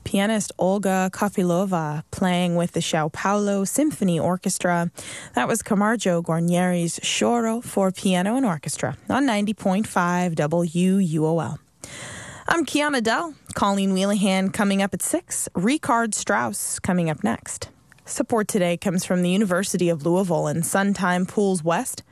pianist Olga Kofilova playing with the Sao Paulo Symphony Orchestra. That was Camargo Guarnieri's Choro for piano and orchestra on 90.5 WUOL. I'm Kiana Dell. Colleen Wheelahan coming up at 6. Ricard Strauss coming up next. Support today comes from the University of Louisville and Suntime Pools West.